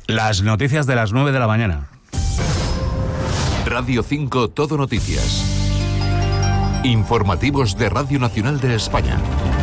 Las noticias de las 9 de la mañana. Radio 5 Todo Noticias. Informativos de Radio Nacional de España.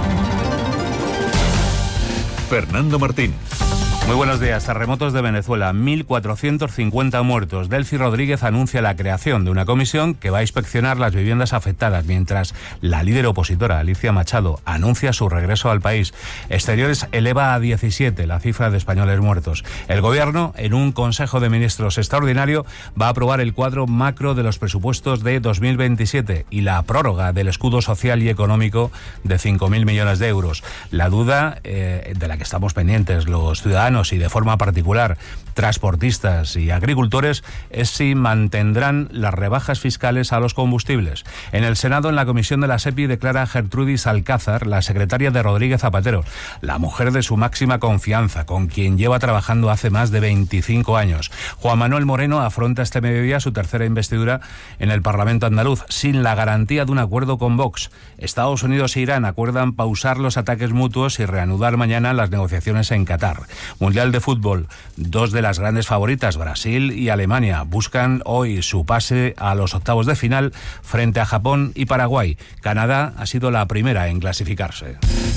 Fernando Martín. Muy buenos días. Terremotos de Venezuela, 1.450 muertos. Delcy Rodríguez anuncia la creación de una comisión que va a inspeccionar las viviendas afectadas, mientras la líder opositora, Alicia Machado, anuncia su regreso al país. Exteriores eleva a 17 la cifra de españoles muertos. El Gobierno, en un Consejo de Ministros extraordinario, va a aprobar el cuadro macro de los presupuestos de 2027 y la prórroga del escudo social y económico de 5.000 millones de euros. La duda de la que estamos pendientes los ciudadanos y de forma particular transportistas y agricultores es si mantendrán las rebajas fiscales a los combustibles. En el Senado, en la comisión de la SEPI, declara Gertrudis Alcázar, la secretaria de Rodríguez Zapatero, la mujer de su máxima confianza, con quien lleva trabajando hace más de 25 años. Juan Manuel Moreno afronta este mediodía su tercera investidura en el Parlamento andaluz, sin la garantía de un acuerdo con Vox. Estados Unidos e Irán acuerdan pausar los ataques mutuos y reanudar mañana las negociaciones en Qatar. Mundial de fútbol. Dos de las grandes favoritas, Brasil y Alemania, buscan hoy su pase a los octavos de final frente a Japón y Paraguay. Canadá ha sido la primera en clasificarse.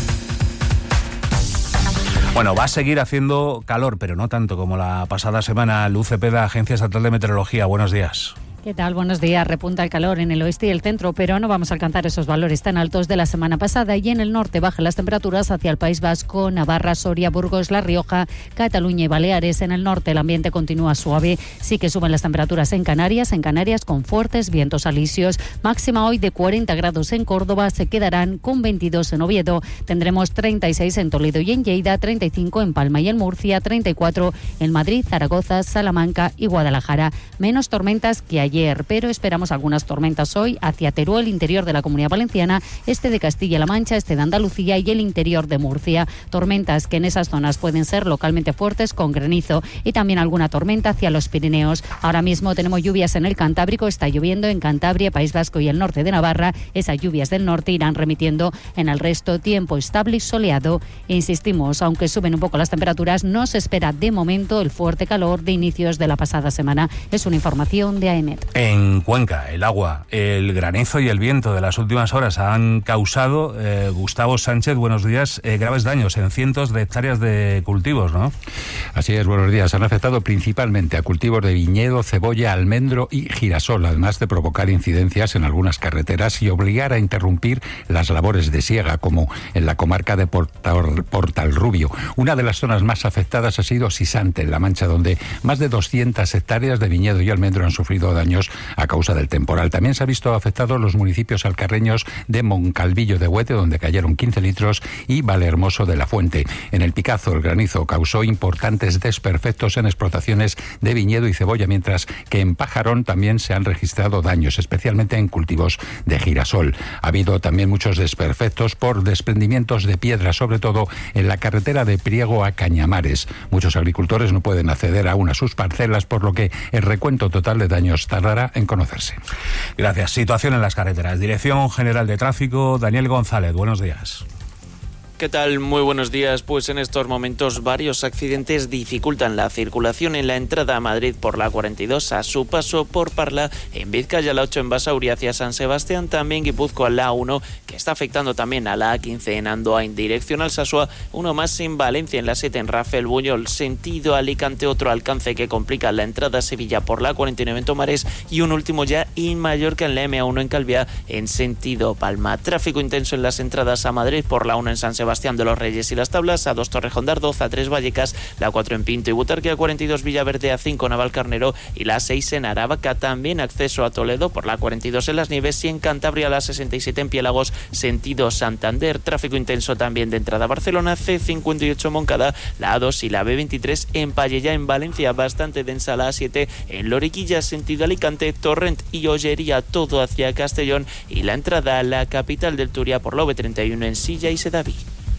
Bueno, va a seguir haciendo calor, pero no tanto como la pasada semana. Luz Cepeda, Agencia Estatal de Meteorología. Buenos días. ¿Qué tal? Buenos días. Repunta el calor en el oeste y el centro, pero no vamos a alcanzar esos valores tan altos de la semana pasada. Y en el norte bajan las temperaturas hacia el País Vasco, Navarra, Soria, Burgos, La Rioja, Cataluña y Baleares. En el norte el ambiente continúa suave. Sí que suben las temperaturas en Canarias con fuertes vientos alisios. Máxima hoy de 40 grados en Córdoba, se quedarán con 22 en Oviedo. Tendremos 36 en Toledo y en Lleida, 35 en Palma y en Murcia, 34 en Madrid, Zaragoza, Salamanca y Guadalajara. Menos tormentas que ayer, pero esperamos algunas tormentas hoy hacia Teruel, interior de la Comunidad Valenciana, este de Castilla-La Mancha, este de Andalucía y el interior de Murcia. Tormentas que en esas zonas pueden ser localmente fuertes con granizo y también alguna tormenta hacia los Pirineos. Ahora mismo tenemos lluvias en el Cantábrico, está lloviendo en Cantabria, País Vasco y el norte de Navarra. Esas lluvias del norte irán remitiendo en el resto, tiempo estable y soleado. E insistimos, aunque suben un poco las temperaturas, no se espera de momento el fuerte calor de inicios de la pasada semana. Es una información de AEMET. En Cuenca, el agua, el granizo y el viento de las últimas horas han causado, Gustavo Sánchez, buenos días, graves daños en cientos de hectáreas de cultivos, ¿no? Así es, buenos días. Han afectado principalmente a cultivos de viñedo, cebolla, almendro y girasol, además de provocar incidencias en algunas carreteras y obligar a interrumpir las labores de siega, como en la comarca de Portalrubio. Una de las zonas más afectadas ha sido Sisante, en La Mancha, donde más de 200 hectáreas de viñedo y almendro han sufrido daños a causa del temporal. También se ha visto afectados los municipios alcarreños de Moncalvillo de Huete, donde cayeron 15 litros, y Vallehermoso de la Fuente. En el Picazo, el granizo causó importantes desperfectos en explotaciones de viñedo y cebolla, mientras que en Pajarón también se han registrado daños, especialmente en cultivos de girasol. Ha habido también muchos desperfectos por desprendimientos de piedra, sobre todo en la carretera de Priego a Cañamares. Muchos agricultores no pueden acceder aún a sus parcelas, por lo que el recuento total de daños tardará en conocerse. Gracias. Situación en las carreteras. Dirección General de Tráfico, Daniel González. Buenos días. ¿Qué tal? Muy buenos días. Pues en estos momentos varios accidentes dificultan la circulación en la entrada a Madrid por la 42, a su paso por Parla, en Vizcaya la 8 en Basauri hacia San Sebastián, también Guipúzcoa la A1, que está afectando también a la A15 en Andoa en dirección al Sasua, uno más en Valencia en la 7 en Rafael Buñol, sentido Alicante, otro alcance que complica la entrada a Sevilla por la 49 en Tomares y un último ya en Mallorca en la M1 en Calviá en sentido Palma. Tráfico intenso en las entradas a Madrid por la 1 en San Sebastián de los Reyes y Las Tablas, A2 Torrejón de Ardoz, A3 Vallecas, la 4 en Pinto y Butarque, A42 Villaverde, A5 Navalcarnero y la 6 en Aravaca. También acceso a Toledo por la 42 en Las Nieves y en Cantabria la 67 en Piélagos, sentido Santander. Tráfico intenso también de entrada a Barcelona, C58 Moncada, la A2 y la B23 en Pallejà en Valencia, bastante densa la A7 en Loriquilla, sentido Alicante, Torrent y Ollería, todo hacia Castellón, y la entrada a la capital del Turia por la V31 en Silla y Sedaví.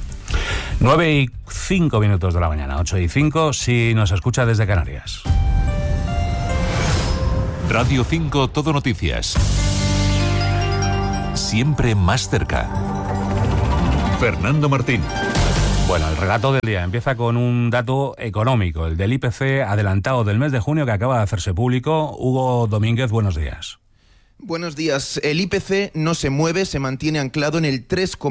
9:05 de la mañana, 8:05 si nos escucha desde Canarias. Radio 5 Todo Noticias. Siempre más cerca. Fernando Martín. Bueno, el relato del día empieza con un dato económico, el del IPC adelantado del mes de junio que acaba de hacerse público. Hugo Domínguez, buenos días. Buenos días. El IPC no se mueve, se mantiene anclado en el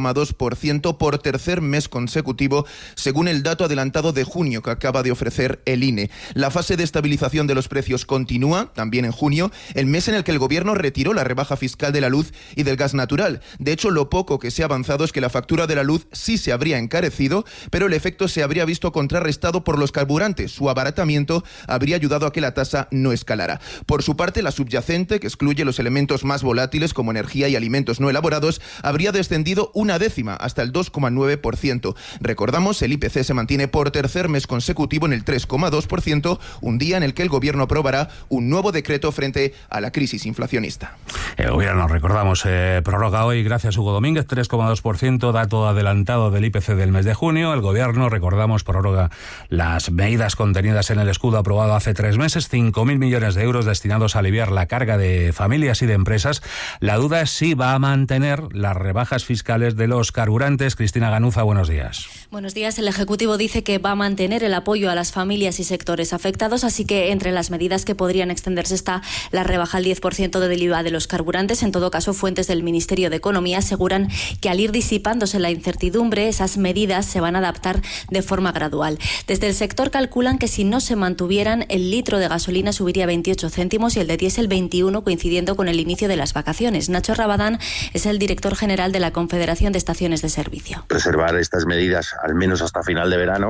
3,2% por tercer mes consecutivo, según el dato adelantado de junio que acaba de ofrecer el INE. La fase de estabilización de los precios continúa, también en junio, el mes en el que el Gobierno retiró la rebaja fiscal de la luz y del gas natural. De hecho, lo poco que se ha avanzado es que la factura de la luz sí se habría encarecido, pero el efecto se habría visto contrarrestado por los carburantes. Su abaratamiento habría ayudado a que la tasa no escalara. Por su parte, la subyacente, que excluye los elementos más volátiles como energía y alimentos no elaborados, habría descendido 0,1 hasta el 2,9%. Recordamos, el IPC se mantiene por tercer mes consecutivo en el 3,2%, un día en el que el Gobierno aprobará un nuevo decreto frente a la crisis inflacionista. El Gobierno, recordamos, prorroga hoy, gracias Hugo Domínguez, 3,2%, dato adelantado del IPC del mes de junio. El Gobierno, recordamos, prorroga las medidas contenidas en el escudo aprobado hace 3 meses, 5.000 millones de euros destinados a aliviar la carga de familias y de empresas. La duda es si va a mantener las rebajas fiscales de los carburantes. Cristina Ganuza, buenos días. Buenos días. El Ejecutivo dice que va a mantener el apoyo a las familias y sectores afectados, así que entre las medidas que podrían extenderse está la rebaja al 10% del IVA de los carburantes. En todo caso, fuentes del Ministerio de Economía aseguran que al ir disipándose la incertidumbre, esas medidas se van a adaptar de forma gradual. Desde el sector calculan que si no se mantuvieran, el litro de gasolina subiría 28 céntimos y el de diésel 21, coincidiendo con el inicio de las vacaciones. Nacho Rabadán es el director general de la Confederación de Estaciones de Servicio. Preservar estas medidas al menos hasta final de verano.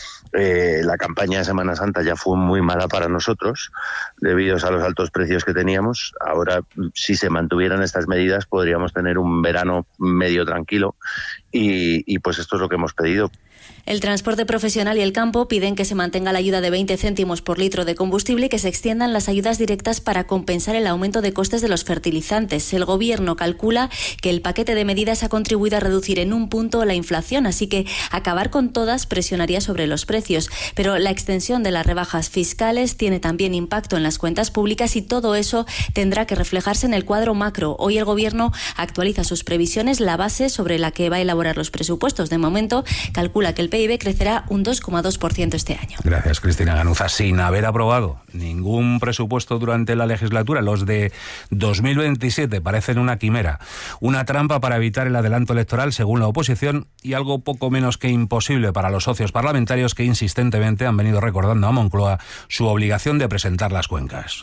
La campaña de Semana Santa ya fue muy mala para nosotros debido a los altos precios que teníamos. Ahora, si se mantuvieran estas medidas, podríamos tener un verano medio tranquilo y pues esto es lo que hemos pedido. El transporte profesional y el campo piden que se mantenga la ayuda de 20 céntimos por litro de combustible y que se extiendan las ayudas directas para compensar el aumento de costes de los fertilizantes. El Gobierno calcula que el paquete de medidas ha contribuido a reducir en 1 punto la inflación, así que acabar con todas presionaría sobre los precios. Pero la extensión de las rebajas fiscales tiene también impacto en las cuentas públicas y todo eso tendrá que reflejarse en el cuadro macro. Hoy el Gobierno actualiza sus previsiones, la base sobre la que va a elaborar los presupuestos. De momento, calcula que el PIB crecerá un 2,2% este año. Gracias, Cristina Ganuza. Sin haber aprobado ningún presupuesto durante la legislatura, los de 2027 parecen una quimera, una trampa para evitar el adelanto electoral según la oposición y algo poco menos que imposible para los socios parlamentarios que insistentemente han venido recordando a Moncloa su obligación de presentar las cuencas.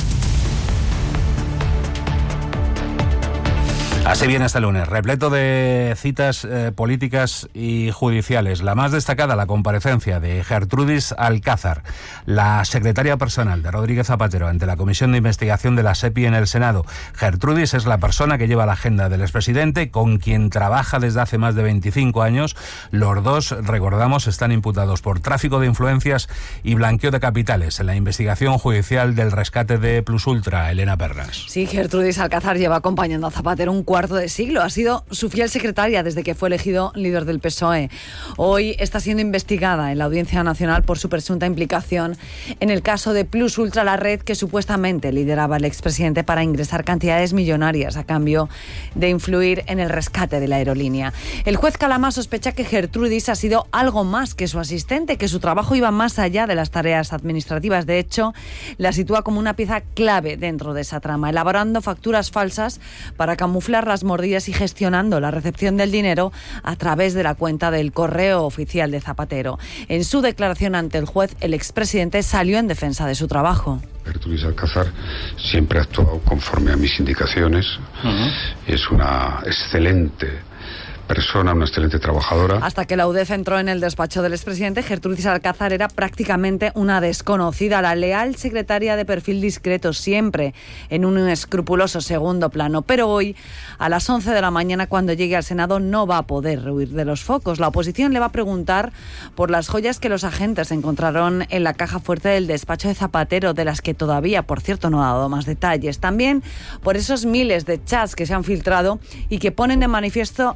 Así viene este lunes, repleto de citas políticas y judiciales. La más destacada, la comparecencia de Gertrudis Alcázar, la secretaria personal de Rodríguez Zapatero ante la Comisión de Investigación de la SEPI en el Senado. Gertrudis es la persona que lleva la agenda del expresidente, con quien trabaja desde hace más de 25 años. Los dos, recordamos, están imputados por tráfico de influencias y blanqueo de capitales en la investigación judicial del rescate de Plusultra. Elena Pernas. Sí, Gertrudis Alcázar lleva acompañando a Zapatero un cuarto de siglo. Ha sido su fiel secretaria desde que fue elegido líder del PSOE. Hoy está siendo investigada en la Audiencia Nacional por su presunta implicación en el caso de Plusultra, la red que supuestamente lideraba el expresidente para ingresar cantidades millonarias a cambio de influir en el rescate de la aerolínea. El juez Calama sospecha que Gertrudis ha sido algo más que su asistente, que su trabajo iba más allá de las tareas administrativas. De hecho, la sitúa como una pieza clave dentro de esa trama, elaborando facturas falsas para camuflar las mordidas y gestionando la recepción del dinero a través de la cuenta del correo oficial de Zapatero. En su declaración ante el juez, el expresidente salió en defensa de su trabajo. Gertrudis Alcázar siempre ha actuado conforme a mis indicaciones. Es una excelente persona, una excelente trabajadora. Hasta que la UDEF entró en el despacho del expresidente, Gertrudis Alcázar era prácticamente una desconocida, la leal secretaria de perfil discreto, siempre en un escrupuloso segundo plano. Pero hoy, a las 11 de la mañana, cuando llegue al Senado, no va a poder huir de los focos. La oposición le va a preguntar por las joyas que los agentes encontraron en la caja fuerte del despacho de Zapatero, de las que todavía, por cierto, no ha dado más detalles. También por esos miles de chats que se han filtrado y que ponen de manifiesto su lealtad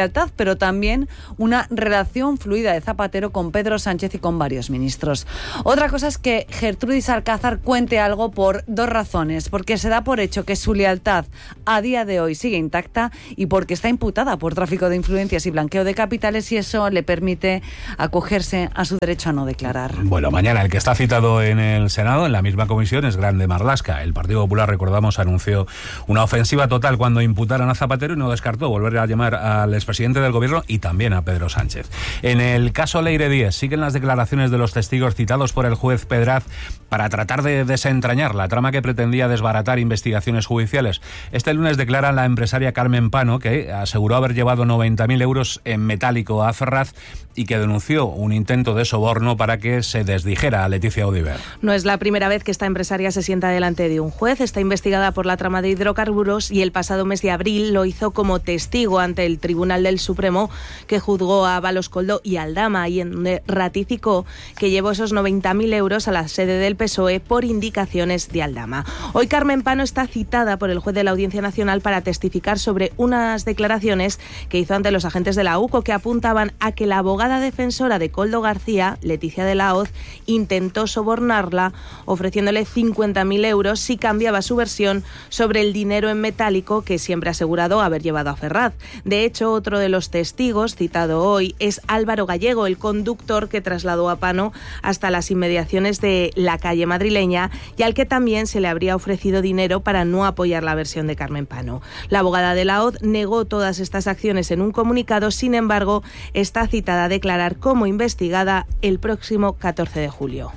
lealtad, pero también una relación fluida de Zapatero con Pedro Sánchez y con varios ministros. Otra cosa es que Gertrudis Alcázar cuente algo por dos razones, porque se da por hecho que su lealtad a día de hoy sigue intacta y porque está imputada por tráfico de influencias y blanqueo de capitales, y eso le permite acogerse a su derecho a no declarar. Bueno, mañana el que está citado en el Senado, en la misma comisión, es Grande Marlaska. El Partido Popular, recordamos, anunció una ofensiva total cuando imputaron a Zapatero y no descartó volver a llamar al expresidente del Gobierno y también a Pedro Sánchez. En el caso Leire Díez, siguen las declaraciones de los testigos citados por el juez Pedraz para tratar de desentrañar la trama que pretendía desbaratar investigaciones judiciales. Este lunes declara la empresaria Carmen Pano, que aseguró haber llevado 90.000 euros en metálico a Ferraz y que denunció un intento de soborno para que se desdijera a Leticia Audiver. No es la primera vez que esta empresaria se sienta delante de un juez. Está investigada por la trama de hidrocarburos y el pasado mes de abril lo hizo como testigo ante el Tribunal del Supremo, que juzgó a Ábalos Coldo y Aldama, y en donde ratificó que llevó esos 90.000 euros a la sede del PSOE por indicaciones de Aldama. Hoy Carmen Pano está citada por el juez de la Audiencia Nacional para testificar sobre unas declaraciones que hizo ante los agentes de la UCO, que apuntaban a que la abogada defensora de Koldo García, Leticia de la Hoz, intentó sobornarla ofreciéndole 50.000 euros si cambiaba su versión sobre el dinero en metálico que siempre ha asegurado haber llevado a Ferraz. De hecho, otro de los testigos citado hoy es Álvaro Gallego, el conductor que trasladó a Pano hasta las inmediaciones de la calle madrileña y al que también se le habría ofrecido dinero para no apoyar la versión de Carmen Pano. La abogada de la Hoz negó todas estas acciones en un comunicado. Sin embargo, está citada a declarar como investigada el próximo 14 de julio.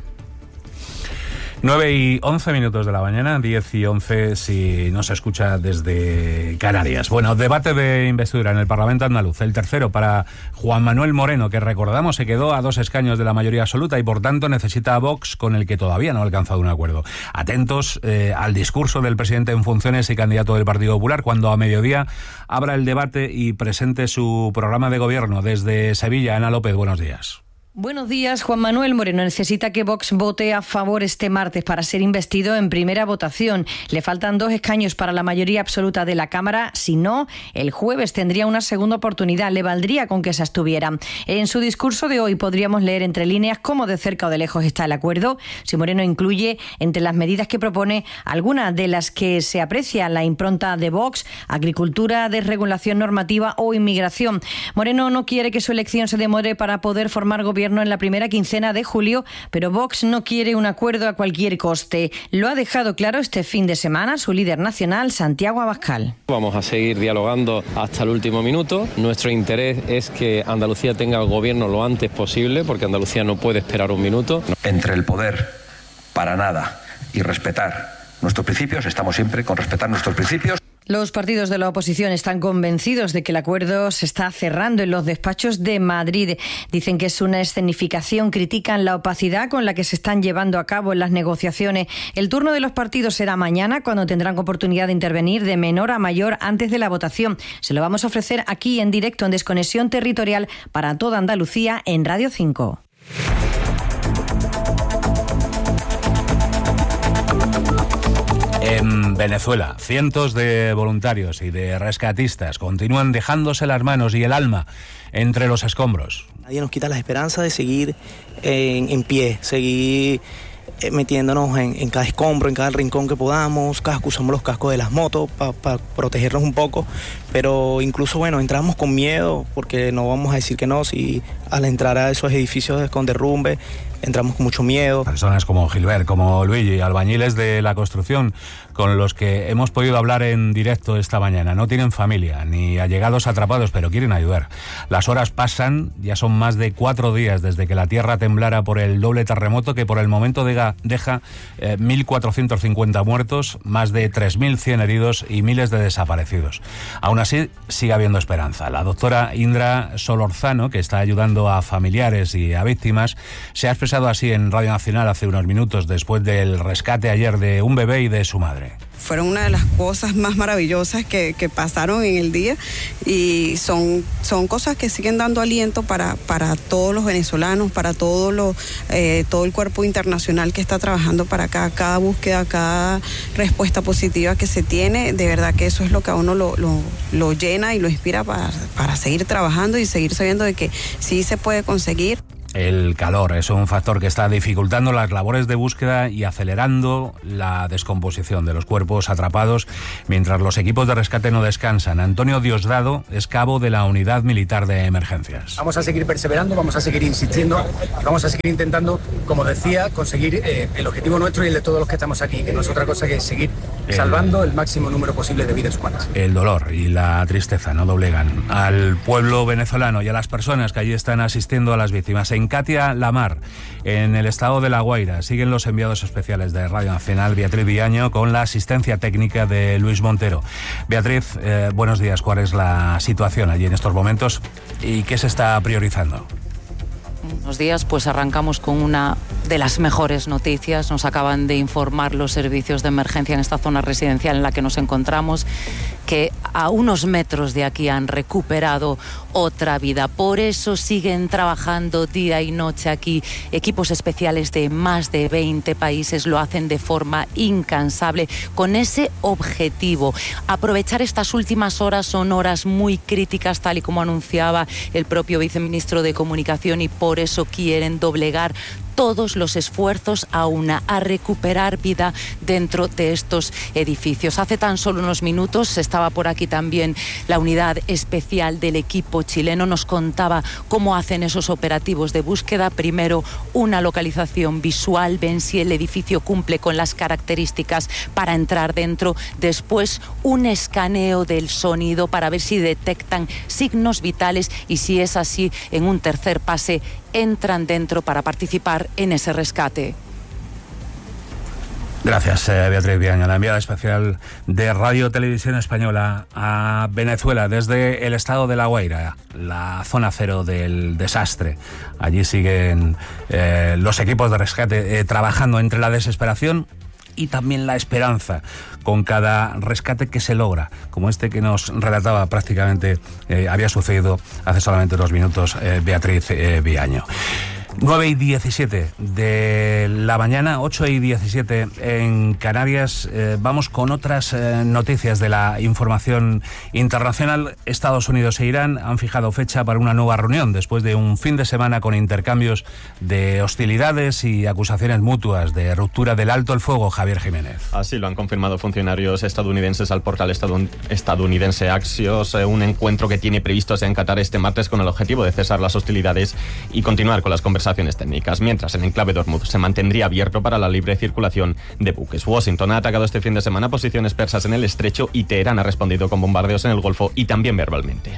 9:11 de la mañana, 10:11 si no se escucha desde Canarias. Bueno, debate de investidura en el Parlamento andaluz, el tercero para Juan Manuel Moreno, que recordamos se quedó a 2 escaños de la mayoría absoluta y por tanto necesita a Vox, con el que todavía no ha alcanzado un acuerdo. Atentos al discurso del presidente en funciones y candidato del Partido Popular cuando a mediodía abra el debate y presente su programa de gobierno. Desde Sevilla, Ana López, buenos días. Buenos días. Juan Manuel Moreno necesita que Vox vote a favor este martes para ser investido en primera votación. Le faltan 2 escaños para la mayoría absoluta de la Cámara. Si no, el jueves tendría una segunda oportunidad. Le valdría con que se abstuviera. En su discurso de hoy podríamos leer entre líneas cómo de cerca o de lejos está el acuerdo. Si Moreno incluye entre las medidas que propone algunas de las que se aprecia la impronta de Vox: agricultura, desregulación normativa o inmigración. Moreno no quiere que su elección se demore para poder formar gobierno en la primera quincena de julio, pero Vox no quiere un acuerdo a cualquier coste. Lo ha dejado claro este fin de semana su líder nacional, Santiago Abascal. Vamos a seguir dialogando hasta el último minuto. Nuestro interés es que Andalucía tenga el gobierno lo antes posible, porque Andalucía no puede esperar un minuto. Entre el poder, para nada, y respetar nuestros principios, estamos siempre con respetar nuestros principios. Los partidos de la oposición están convencidos de que el acuerdo se está cerrando en los despachos de Madrid. Dicen que es una escenificación, critican la opacidad con la que se están llevando a cabo las negociaciones. El turno de los partidos será mañana, cuando tendrán oportunidad de intervenir de menor a mayor antes de la votación. Se lo vamos a ofrecer aquí en directo, en Desconexión Territorial, para toda Andalucía, en Radio 5. En Venezuela, cientos de voluntarios y de rescatistas continúan dejándose las manos y el alma entre los escombros. Nadie nos quita la esperanza de seguir en pie, seguir metiéndonos en cada escombro, en cada rincón que podamos. Usamos los cascos de las motos para protegernos un poco, pero incluso, bueno, entramos con miedo, porque no vamos a decir que no, si al entrar a esos edificios con derrumbe entramos con mucho miedo. Personas como Gilbert, como Luigi, albañiles de la construcción, con los que hemos podido hablar en directo esta mañana, no tienen familia ni allegados atrapados, pero quieren ayudar. Las horas pasan, ya son más de 4 días desde que la tierra temblara por el doble terremoto que por el momento deja 1.450 muertos, más de 3.100 heridos y miles de desaparecidos. Aún así, sigue habiendo esperanza. La doctora Indra Solorzano, que está ayudando a familiares y a víctimas, se ha expresado así en Radio Nacional hace unos minutos, después del rescate ayer de un bebé y de su madre. fueron una de las cosas más maravillosas que pasaron en el día, y son cosas que siguen dando aliento para todos los venezolanos, para todo el cuerpo internacional que está trabajando para cada búsqueda, cada respuesta positiva que se tiene. De verdad que eso es lo que a uno lo llena y lo inspira para seguir trabajando y seguir sabiendo de que sí se puede conseguir. El calor es un factor que está dificultando las labores de búsqueda y acelerando la descomposición de los cuerpos atrapados mientras los equipos de rescate no descansan. Antonio Diosdado es cabo de la Unidad Militar de Emergencias. Vamos a seguir perseverando, vamos a seguir insistiendo, vamos a seguir intentando, como decía, conseguir el objetivo nuestro y el de todos los que estamos aquí, que no es otra cosa que seguir salvando el máximo número posible de vidas humanas. El dolor y la tristeza no doblegan al pueblo venezolano y a las personas que allí están asistiendo a las víctimas. En Catia Lamar, en el estado de La Guaira, siguen los enviados especiales de Radio Nacional, Beatriz Viaño, con la asistencia técnica de Luis Montero. Beatriz, buenos días. ¿Cuál es la situación allí en estos momentos y qué se está priorizando? Buenos días, pues arrancamos con una de las mejores noticias. Nos acaban de informar los servicios de emergencia en esta zona residencial en la que nos encontramos que a unos metros de aquí han recuperado otra vida. Por eso siguen trabajando día y noche aquí. Equipos especiales de más de 20 países lo hacen de forma incansable con ese objetivo. Aprovechar estas últimas horas, son horas muy críticas, tal y como anunciaba el propio viceministro de Comunicación, y por eso quieren doblegar todos los esfuerzos a recuperar vida dentro de estos edificios. Hace tan solo unos minutos estaba por aquí también la unidad especial del equipo chileno. Nos contaba cómo hacen esos operativos de búsqueda. Primero, una localización visual, ven si el edificio cumple con las características para entrar dentro. Después, un escaneo del sonido para ver si detectan signos vitales, y si es así, en un tercer pase entran dentro para participar en ese rescate. Gracias, Beatriz Viaño, la enviada especial de Radio Televisión Española a Venezuela desde el estado de La Guaira, la zona cero del desastre. Allí siguen los equipos de rescate trabajando entre la desesperación y también la esperanza con cada rescate que se logra, como este que nos relataba prácticamente había sucedido hace solamente 2 minutos Beatriz Viaño. 9:17 de la mañana, 8:17 en Canarias. Vamos con otras noticias de la información internacional. Estados Unidos e Irán han fijado fecha para una nueva reunión después de un fin de semana con intercambios de hostilidades y acusaciones mutuas de ruptura del alto el fuego. Javier Jiménez. Así lo han confirmado funcionarios estadounidenses al portal estadounidense Axios. Un encuentro que tiene previsto en Qatar este martes con el objetivo de cesar las hostilidades y continuar con las conversaciones técnicas, mientras en el enclave de Hormuz se mantendría abierto para la libre circulación de buques. Washington ha atacado este fin de semana posiciones persas en el estrecho y Teherán ha respondido con bombardeos en el Golfo y también verbalmente.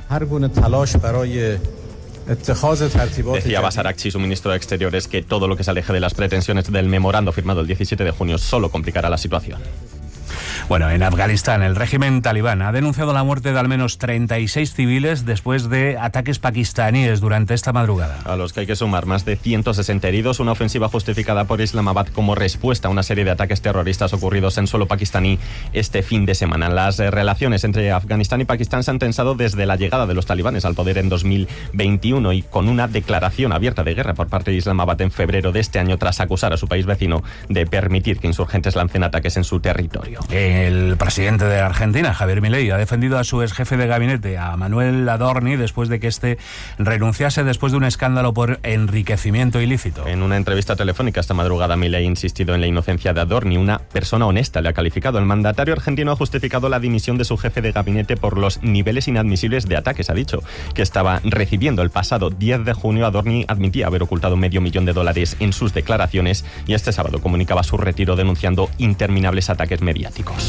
Decía Basar Akchi, su ministro de Exteriores, que todo lo que se aleje de las pretensiones del memorando firmado el 17 de junio solo complicará la situación. Bueno, en Afganistán el régimen talibán ha denunciado la muerte de al menos 36 civiles después de ataques pakistaníes durante esta madrugada. A los que hay que sumar más de 160 heridos, una ofensiva justificada por Islamabad como respuesta a una serie de ataques terroristas ocurridos en suelo pakistaní este fin de semana. Las relaciones entre Afganistán y Pakistán se han tensado desde la llegada de los talibanes al poder en 2021 y con una declaración abierta de guerra por parte de Islamabad en febrero de este año tras acusar a su país vecino de permitir que insurgentes lancen ataques en su territorio. El presidente de Argentina, Javier Milei, ha defendido a su ex jefe de gabinete, a Manuel Adorni, después de que éste renunciase después de un escándalo por enriquecimiento ilícito. En una entrevista telefónica esta madrugada, Milei ha insistido en la inocencia de Adorni. Una persona honesta le ha calificado. El mandatario argentino ha justificado la dimisión de su jefe de gabinete por los niveles inadmisibles de ataques. Ha dicho que estaba recibiendo el pasado 10 de junio. Adorni admitía haber ocultado $500,000 en sus declaraciones y este sábado comunicaba su retiro denunciando interminables ataques mediáticos.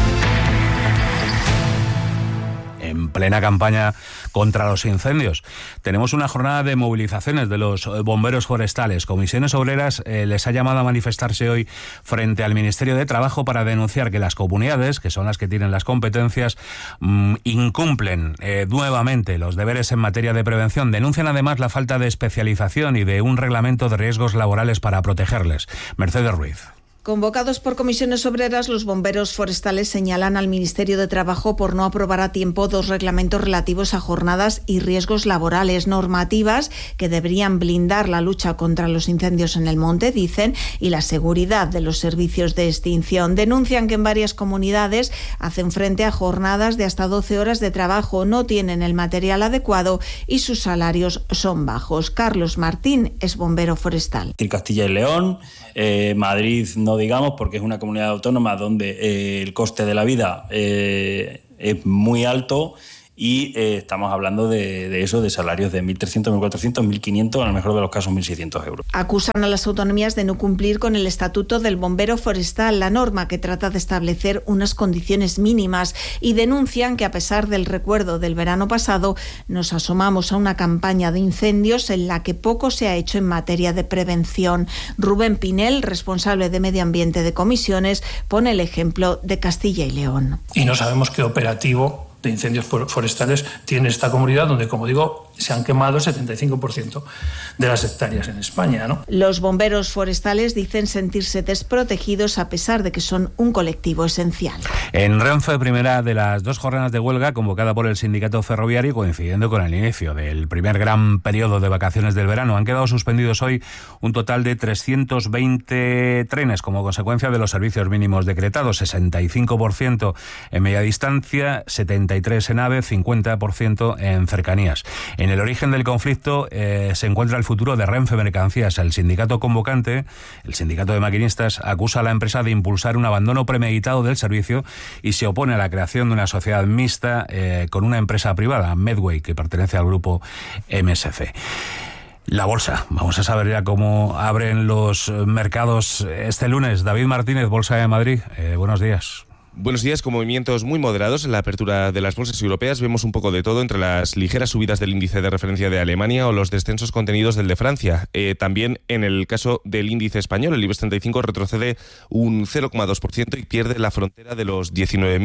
En plena campaña contra los incendios, tenemos una jornada de movilizaciones de los bomberos forestales. Comisiones Obreras les ha llamado a manifestarse hoy frente al Ministerio de Trabajo para denunciar que las comunidades, que son las que tienen las competencias, incumplen nuevamente los deberes en materia de prevención. Denuncian además la falta de especialización y de un reglamento de riesgos laborales para protegerles. Mercedes Ruiz. Convocados por comisiones obreras, los bomberos forestales señalan al Ministerio de Trabajo por no aprobar a tiempo 2 reglamentos relativos a jornadas y riesgos laborales, normativas que deberían blindar la lucha contra los incendios en el monte, dicen, y la seguridad de los servicios de extinción. Denuncian que en varias comunidades hacen frente a jornadas de hasta 12 horas de trabajo, no tienen el material adecuado y sus salarios son bajos. Carlos Martín es bombero forestal. Castilla y León, Madrid no digamos, porque es una comunidad autónoma donde el coste de la vida es muy alto y estamos hablando de eso, de salarios de 1.300, 1.400, 1.500, a lo mejor de los casos 1.600 euros. Acusan a las autonomías de no cumplir con el Estatuto del Bombero Forestal, la norma que trata de establecer unas condiciones mínimas, y denuncian que a pesar del recuerdo del verano pasado, nos asomamos a una campaña de incendios en la que poco se ha hecho en materia de prevención. Rubén Pinel, responsable de Medio Ambiente de Comisiones, pone el ejemplo de Castilla y León. Y no sabemos qué operativo de incendios forestales tiene esta comunidad, donde, como digo, se han quemado el 75% de las hectáreas en España, ¿no? Los bomberos forestales dicen sentirse desprotegidos a pesar de que son un colectivo esencial. En Renfe, primera de las 2 jornadas de huelga convocada por el sindicato ferroviario, coincidiendo con el inicio del primer gran periodo de vacaciones del verano. Han quedado suspendidos hoy un total de 320 trenes como consecuencia de los servicios mínimos decretados, 65% en media distancia, 73% en AVE, 50% en cercanías. En el origen del conflicto se encuentra el futuro de Renfe Mercancías. El sindicato convocante, el sindicato de maquinistas, acusa a la empresa de impulsar un abandono premeditado del servicio y se opone a la creación de una sociedad mixta con una empresa privada, Medway, que pertenece al grupo MSC. La bolsa. Vamos a saber ya cómo abren los mercados este lunes. David Martínez, Bolsa de Madrid. Buenos días. Buenos días, con movimientos muy moderados en la apertura de las bolsas europeas. Vemos un poco de todo entre las ligeras subidas del índice de referencia de Alemania o los descensos contenidos del de Francia. También en el caso del índice español, el IBEX 35 retrocede un 0,2% y pierde la frontera de los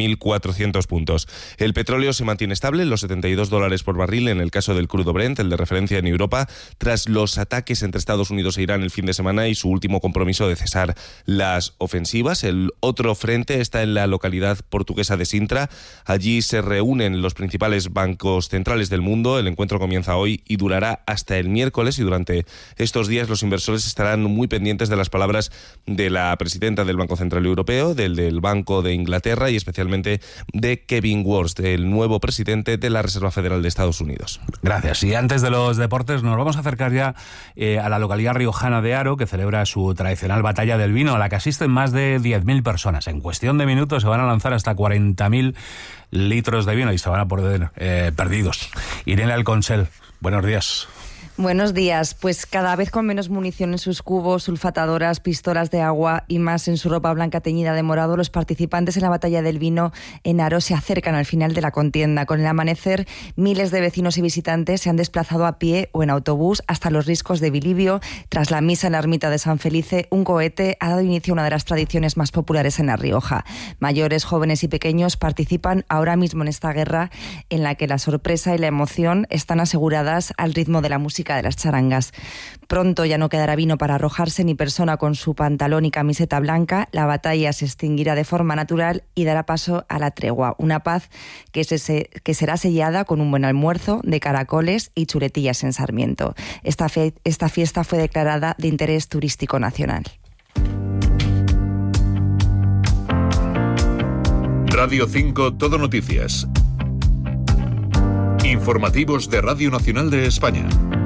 19.400 puntos. El petróleo se mantiene estable en los $72 por barril en el caso del crudo Brent, el de referencia en Europa, tras los ataques entre Estados Unidos e Irán el fin de semana y su último compromiso de cesar las ofensivas. El otro frente está en la localidad portuguesa de Sintra. Allí se reúnen los principales bancos centrales del mundo. El encuentro comienza hoy y durará hasta el miércoles, y durante estos días los inversores estarán muy pendientes de las palabras de la presidenta del Banco Central Europeo, del Banco de Inglaterra y especialmente de Kevin Warsh, el nuevo presidente de la Reserva Federal de Estados Unidos. Gracias. Y antes de los deportes nos vamos a acercar ya a la localidad riojana de Haro, que celebra su tradicional batalla del vino, a la que asisten más de 10.000 personas. En cuestión de minutos se van a lanzar hasta 40.000 litros de vino y se van a poner perdidos. Irene Alconsel, buenos días. Buenos días. Pues cada vez con menos munición en sus cubos, sulfatadoras, pistolas de agua y más en su ropa blanca teñida de morado, los participantes en la batalla del vino en Haro se acercan al final de la contienda. Con el amanecer, miles de vecinos y visitantes se han desplazado a pie o en autobús hasta los riscos de Bilibio. Tras la misa en la ermita de San Felice, un cohete ha dado inicio a una de las tradiciones más populares en La Rioja. Mayores, jóvenes y pequeños participan ahora mismo en esta guerra en la que la sorpresa y la emoción están aseguradas al ritmo de la música de las charangas. Pronto ya no quedará vino para arrojarse ni persona con su pantalón y camiseta blanca. La batalla se extinguirá de forma natural y dará paso a la tregua, una paz que será sellada con un buen almuerzo de caracoles y chuletillas en Sarmiento. Esta fiesta fue declarada de interés turístico nacional. Radio 5 Todo Noticias. Informativos de Radio Nacional de España.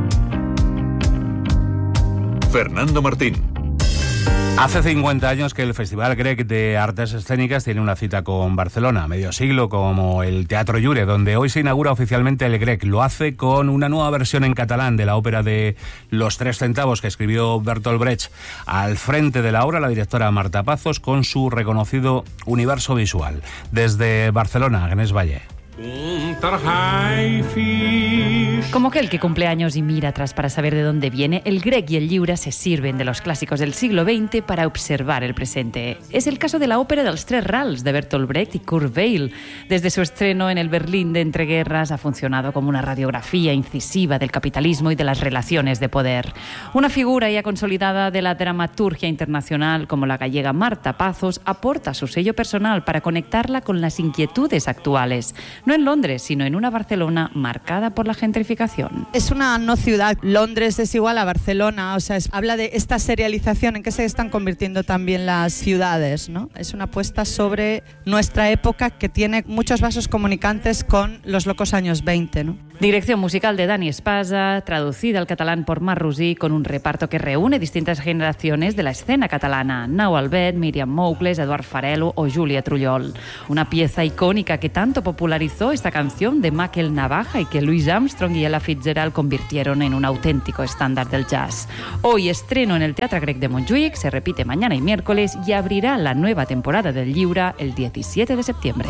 Fernando Martín. Hace 50 años que el Festival Grec de Artes Escénicas tiene una cita con Barcelona, medio siglo como el Teatro Llure, donde hoy se inaugura oficialmente el Grec. Lo hace con una nueva versión en catalán de la ópera de Los Tres Centavos que escribió Bertolt Brecht. Al frente de la obra, la directora Marta Pazos, con su reconocido universo visual. Desde Barcelona, Agnès Valle. Un tarjai Como aquel que cumple años y mira atrás para saber de dónde viene, el Grec y el Lliura se sirven de los clásicos del siglo XX para observar el presente. Es el caso de la ópera dels Tres Rals de Bertolt Brecht y Kurt Weill. Desde su estreno en el Berlín de entreguerras ha funcionado como una radiografía incisiva del capitalismo y de las relaciones de poder. Una figura ya consolidada de la dramaturgia internacional como la gallega Marta Pazos aporta su sello personal para conectarla con las inquietudes actuales, no en Londres, sino en una Barcelona marcada por la gentrificación. Es una no ciudad. Londres es igual a Barcelona, o sea, habla de esta serialización en que se están convirtiendo también las ciudades, ¿no? Es una apuesta sobre nuestra época que tiene muchos vasos comunicantes con los locos años 20, ¿no? Dirección musical de Dani Espasa, traducida al catalán por Mar Rosí, con un reparto que reúne distintas generaciones de la escena catalana: Nau Albet, Míriam Moukles, Eduard Farelo o Júlia Trullol. Una pieza icónica que tanto popularizó esta canción de Michael Navaja y que Louis Armstrong y Ella Fitzgerald convirtieron en un auténtico estándar del jazz. Hoy estreno en el Teatre Grec de Montjuïc, se repite mañana y miércoles y abrirá la nueva temporada del Lliura el 17 de septiembre.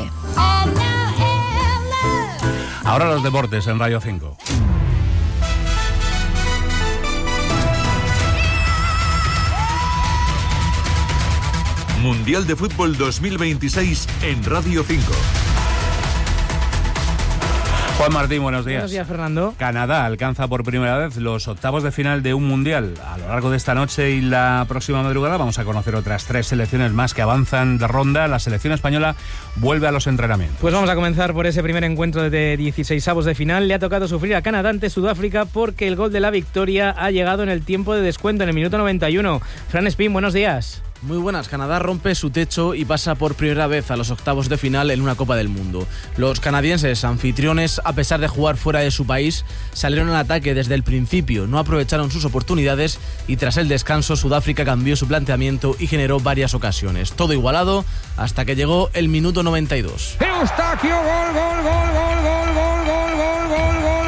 Ahora los deportes en Radio 5. Mundial de Fútbol 2026 en Radio 5. Juan Martín, buenos días. Buenos días, Fernando. Canadá alcanza por primera vez los octavos de final de un mundial. A lo largo de esta noche y la próxima madrugada vamos a conocer otras 3 selecciones más que avanzan de ronda. La selección española vuelve a los entrenamientos. Pues vamos a comenzar por ese primer encuentro de 16avos de final. Le ha tocado sufrir a Canadá ante Sudáfrica porque el gol de la victoria ha llegado en el tiempo de descuento, en el minuto 91. Fran Espín, buenos días. Muy buenas, Canadá rompe su techo y pasa por primera vez a los octavos de final en una Copa del Mundo. Los canadienses, anfitriones, a pesar de jugar fuera de su país, salieron al ataque desde el principio, no aprovecharon sus oportunidades y tras el descanso Sudáfrica cambió su planteamiento y generó varias ocasiones. Todo igualado hasta que llegó el minuto 92. Eustáquio, gol, gol, gol, gol, gol, gol, gol, gol, gol, gol.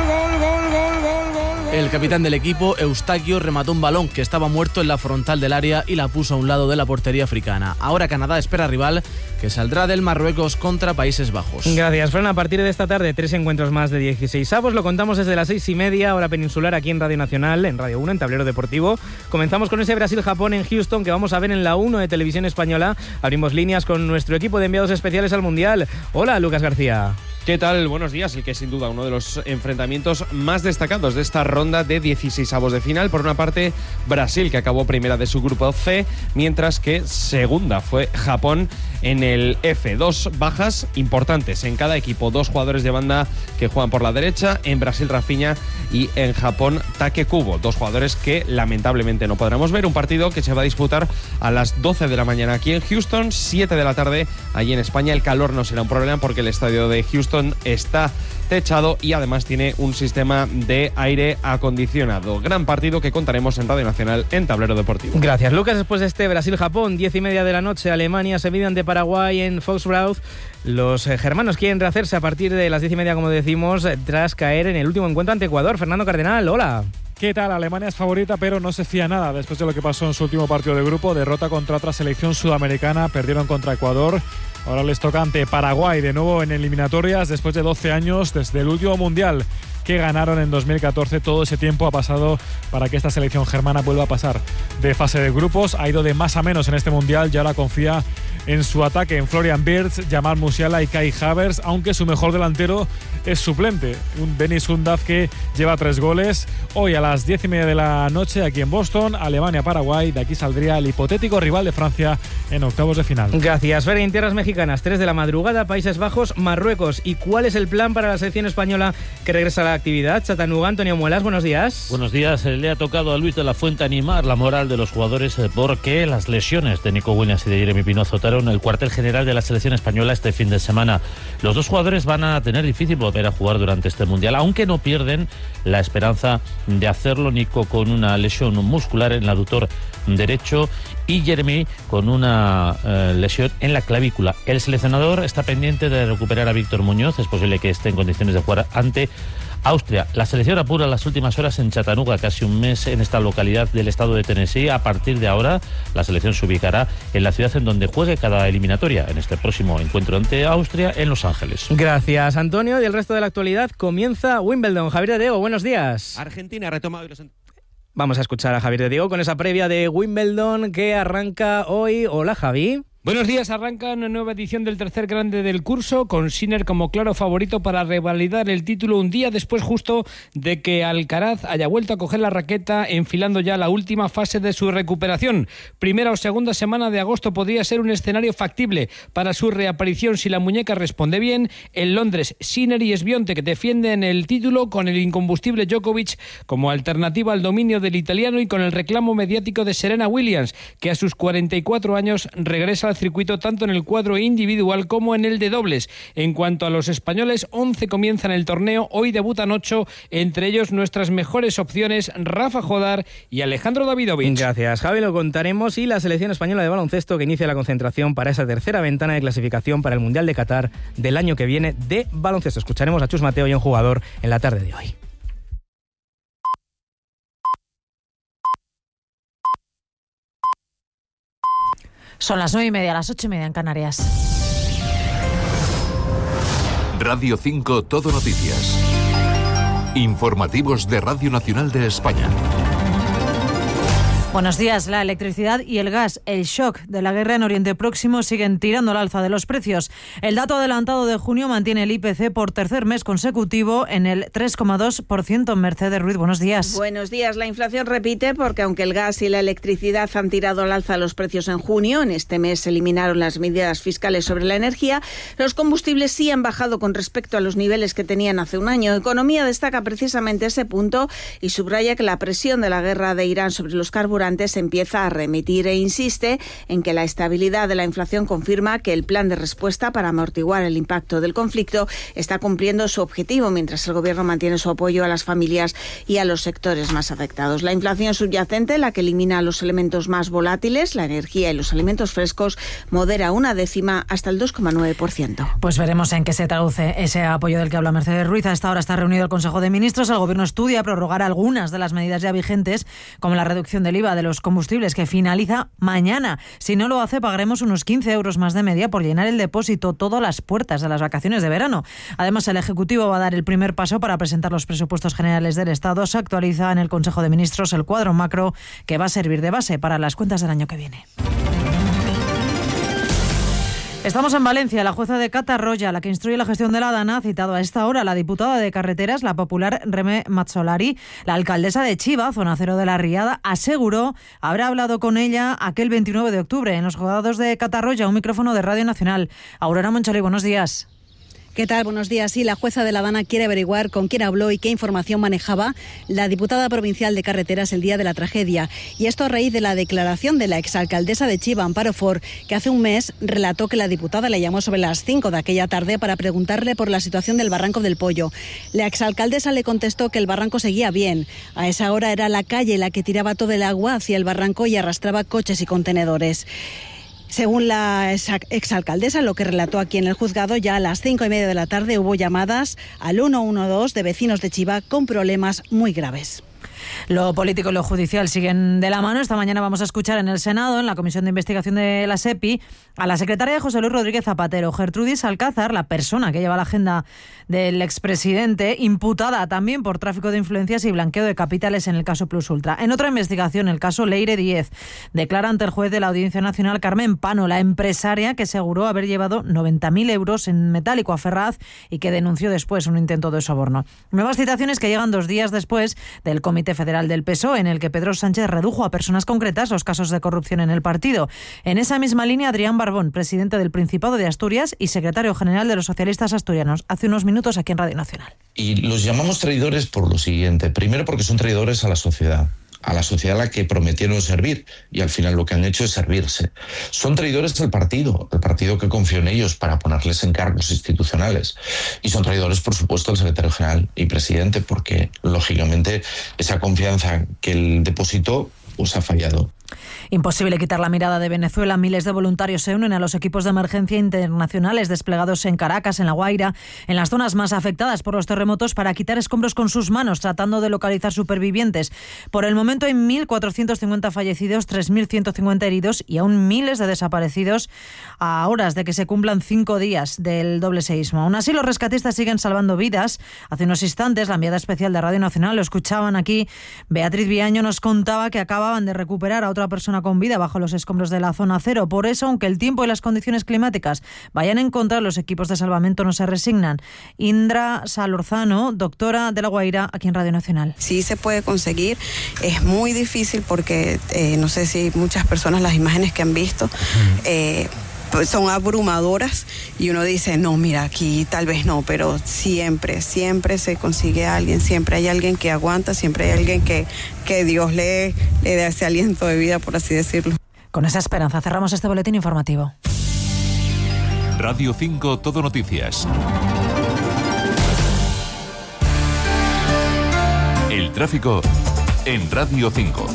El capitán del equipo, Eustáquio, remató un balón que estaba muerto en la frontal del área y la puso a un lado de la portería africana. Ahora Canadá espera rival que saldrá del Marruecos contra Países Bajos. Gracias, Fran. A partir de esta tarde, 3 encuentros más de 16avos. Lo contamos desde las 6:30, hora peninsular, aquí en Radio Nacional, en Radio 1, en Tablero Deportivo. Comenzamos con ese Brasil-Japón en Houston que vamos a ver en la 1 de Televisión Española. Abrimos líneas con nuestro equipo de enviados especiales al Mundial. Hola, Lucas García. ¿Qué tal? Buenos días. El que sin duda uno de los enfrentamientos más destacados de esta ronda de 16avos de final. Por una parte, Brasil, que acabó primera de su grupo C, mientras que segunda fue Japón en el F. 2 bajas importantes en cada equipo. 2 jugadores de banda que juegan por la derecha. En Brasil, Rafinha, y en Japón, Take Kubo. 2 jugadores que lamentablemente no podremos ver. Un partido que se va a disputar a las 12 de la mañana aquí en Houston, 7 de la tarde allí en España. El calor no será un problema porque el estadio de Houston está techado y además tiene un sistema de aire acondicionado. Gran partido que contaremos en Radio Nacional en Tablero Deportivo. Gracias, Lucas. Después de este Brasil-Japón, 10:30 de la noche, Alemania se mide ante Paraguay en Foxborough. Los germanos quieren rehacerse a partir de las 10:30, como decimos, tras caer en el último encuentro ante Ecuador. Fernando Cardenal, hola. ¿Qué tal? Alemania es favorita, pero no se fía nada después de lo que pasó en su último partido de grupo. Derrota contra otra selección sudamericana, perdieron contra Ecuador. Ahora les toca ante Paraguay, de nuevo en eliminatorias, después de 12 años, desde el último Mundial que ganaron en 2014. Todo ese tiempo ha pasado para que esta selección germana vuelva a pasar de fase de grupos. Ha ido de más a menos en este Mundial y ahora confía en su ataque, en Florian Wirtz, Jamal Musiala y Kai Havertz, aunque su mejor delantero es suplente, un Dennis Undav que lleva 3 goles. Hoy a las 10:30 de la noche aquí en Boston, Alemania-Paraguay. De aquí saldría el hipotético rival de Francia en octavos de final. Gracias, Fer. En tierras mexicanas, 3 de la madrugada, Países Bajos, Marruecos. ¿Y cuál es el plan para la selección española que regresa a la actividad? Chattanooga, Antonio Muelas, buenos días. Buenos días. Le ha tocado a Luis de la Fuente animar la moral de los jugadores porque las lesiones de Nico Williams y de Jeremy Pino azotaron el cuartel general de la selección española este fin de semana. Los 2 jugadores van a tener difícil volver a jugar durante este Mundial, aunque no pierden la esperanza de hacerlo. Nico con una lesión muscular en el aductor derecho y Jeremy con una lesión en la clavícula. El seleccionador está pendiente de recuperar a Víctor Muñoz. Es posible que esté en condiciones de jugar ante Austria. La selección apura las últimas horas en Chattanooga, casi un mes en esta localidad del estado de Tennessee. A partir de ahora, la selección se ubicará en la ciudad en donde juegue cada eliminatoria, en este próximo encuentro ante Austria en Los Ángeles. Gracias, Antonio. Y el resto de la actualidad comienza Wimbledon. Javier de Diego, buenos días. Argentina ha retomado los... Vamos a escuchar a Javier de Diego con esa previa de Wimbledon que arranca hoy. Hola, Javi. Buenos días, arranca una nueva edición del tercer grande del curso, con Sinner como claro favorito para revalidar el título un día después justo de que Alcaraz haya vuelto a coger la raqueta, enfilando ya la última fase de su recuperación. Primera o segunda semana de agosto podría ser un escenario factible para su reaparición si la muñeca responde bien. En Londres, Sinner y Swiatek defienden el título con el incombustible Djokovic como alternativa al dominio del italiano y con el reclamo mediático de Serena Williams, que a sus 44 años regresa al circuito tanto en el cuadro individual como en el de dobles. En cuanto a los españoles, 11 comienzan el torneo, hoy debutan 8, entre ellos nuestras mejores opciones, Rafa Jodar y Alejandro Davidovich. Gracias, Javi, lo contaremos. Y la selección española de baloncesto que inicia la concentración para esa tercera ventana de clasificación para el Mundial de Qatar del año que viene de baloncesto. Escucharemos a Chus Mateo y un jugador en la tarde de hoy. Son las 9:30, las 8:30 en Canarias. Radio 5 Todo Noticias. Informativos de Radio Nacional de España. Buenos días. La electricidad y el gas, el shock de la guerra en Oriente Próximo, siguen tirando al alza de los precios. El dato adelantado de junio mantiene el IPC por tercer mes consecutivo en el 3,2%. Mercedes Ruiz, buenos días. Buenos días. La inflación repite porque aunque el gas y la electricidad han tirado al alza los precios en junio, en este mes se eliminaron las medidas fiscales sobre la energía, los combustibles sí han bajado con respecto a los niveles que tenían hace un año. Economía destaca precisamente ese punto y subraya que la presión de la guerra de Irán sobre los carburantes empieza a remitir e insiste en que la estabilidad de la inflación confirma que el plan de respuesta para amortiguar el impacto del conflicto está cumpliendo su objetivo, mientras el gobierno mantiene su apoyo a las familias y a los sectores más afectados. La inflación subyacente, la que elimina los elementos más volátiles, la energía y los alimentos frescos, modera una décima hasta el 2,9%. Pues veremos en qué se traduce ese apoyo del que habla Mercedes Ruiz. A esta hora está reunido el Consejo de Ministros. El Gobierno estudia prorrogar algunas de las medidas ya vigentes, como la reducción del IVA de los combustibles, que finaliza mañana. Si no lo hace, pagaremos unos 15 euros más de media por llenar el depósito todo a las puertas de las vacaciones de verano. Además, el Ejecutivo va a dar el primer paso para presentar los presupuestos generales del Estado. Se actualiza en el Consejo de Ministros el cuadro macro que va a servir de base para las cuentas del año que viene. Estamos en Valencia. La jueza de Catarroya, la que instruye la gestión de la DANA, ha citado a esta hora a la diputada de Carreteras, la popular Reme Mazzolari. La alcaldesa de Chiva, zona cero de la Riada, aseguró habrá hablado con ella aquel 29 de octubre en los juzgados de Catarroya. Un micrófono de Radio Nacional. Aurora Moncholi, buenos días. ¿Qué tal? Buenos días. Sí, la jueza de La Habana quiere averiguar con quién habló y qué información manejaba la diputada provincial de Carreteras el día de la tragedia. Y esto a raíz de la declaración de la exalcaldesa de Chiva, Amparo Ford, que hace un mes relató que la diputada le llamó sobre las 5 de aquella tarde para preguntarle por la situación del Barranco del Pollo. La exalcaldesa le contestó que el barranco seguía bien. A esa hora era la calle la que tiraba todo el agua hacia el barranco y arrastraba coches y contenedores. Según la exalcaldesa, lo que relató aquí en el juzgado, ya a las 5:30 de la tarde hubo llamadas al 112 de vecinos de Chiva con problemas muy graves. Lo político y lo judicial siguen de la mano. Esta mañana vamos a escuchar en el Senado, en la Comisión de Investigación de la SEPI, a la secretaria de José Luis Rodríguez Zapatero, Gertrudis Alcázar, la persona que lleva la agenda del expresidente, imputada también por tráfico de influencias y blanqueo de capitales en el caso Plus Ultra. En otra investigación, el caso Leire Díez, declara ante el juez de la Audiencia Nacional Carmen Pano, la empresaria que aseguró haber llevado 90.000 euros en metálico a Ferraz y que denunció después un intento de soborno. Nuevas citaciones que llegan 2 días después del Comité Federal del PSOE, en el que Pedro Sánchez redujo a personas concretas los casos de corrupción en el partido. En esa misma línea, Adrián Barbón, presidente del Principado de Asturias y secretario general de los socialistas asturianos, hace unos minutos aquí en Radio Nacional. Y los llamamos traidores por lo siguiente. Primero, porque son traidores a la sociedad a la que prometieron servir y al final lo que han hecho es servirse. Son traidores al partido que confió en ellos para ponerles en cargos institucionales. Y son traidores, por supuesto, al secretario general y presidente, porque lógicamente esa confianza que él depositó pues ha fallado. Imposible quitar la mirada de Venezuela. Miles de voluntarios se unen a los equipos de emergencia internacionales desplegados en Caracas, en La Guaira, en las zonas más afectadas por los terremotos, para quitar escombros con sus manos, tratando de localizar supervivientes. Por el momento hay 1.450 fallecidos, 3.150 heridos y aún miles de desaparecidos a horas de que se cumplan 5 días del doble seísmo. Aún así, los rescatistas siguen salvando vidas. Hace unos instantes, la enviada especial de Radio Nacional, lo escuchaban aquí, Beatriz Viaño, nos contaba que acababan de recuperar a otra persona con vida bajo los escombros de la zona cero. Por eso, aunque el tiempo y las condiciones climáticas vayan en contra, los equipos de salvamento no se resignan. Indra Salorzano, doctora de La Guaira, aquí en Radio Nacional. Sí se puede conseguir, es muy difícil porque no sé si muchas personas las imágenes que han visto pues son abrumadoras y uno dice, no, mira, aquí tal vez no, pero siempre se consigue a alguien, siempre hay alguien que aguanta, siempre hay alguien que Dios le dé ese aliento de vida, por así decirlo. Con esa esperanza cerramos este boletín informativo. Radio 5 Todo Noticias. El tráfico en Radio 5.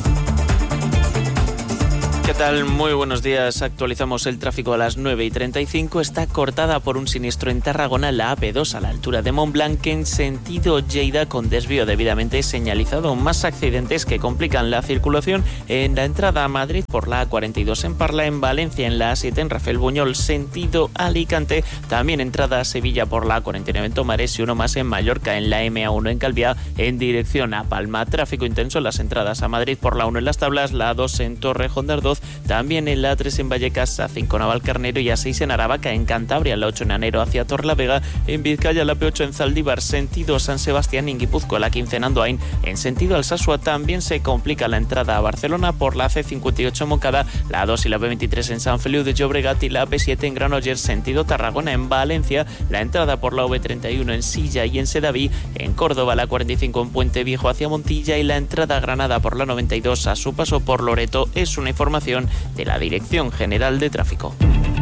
¿Qué tal? Muy buenos días. Actualizamos el tráfico a las 9:35. Está cortada por un siniestro en Tarragona la AP2 a la altura de Montblanc en sentido Lleida, con desvío debidamente señalizado. Más accidentes que complican la circulación en la entrada a Madrid por la A42 en Parla, en Valencia en la A7 en Rafael Buñol sentido Alicante. También entrada a Sevilla por la A49 en Tomares y uno más en Mallorca en la MA1 en Calviá en dirección a Palma. Tráfico intenso en las entradas a Madrid por la 1 en Las Tablas, la A2 en Torrejón de Ardoz, también en la A3 en Vallecas, A5 Navalcarnero y A6 en Aravaca, en Cantabria, la 8 en Anero hacia Torrelavega, en Vizcaya la P8 en Zaldívar, sentido San Sebastián y en Guipúzcoa, la 15 en Andoain, en sentido Alsasua. También se complica la entrada a Barcelona por la C58 en Moncada, la A2 y la B23 en San Feliu de Llobregat y la AP7 en Granollers, sentido Tarragona. En Valencia, la entrada por la V31 en Silla y en Sedaví, en Córdoba la 45 en Puente Viejo hacia Montilla y la entrada a Granada por la 92 a su paso por Loreto. Es una información de la Dirección General de Tráfico.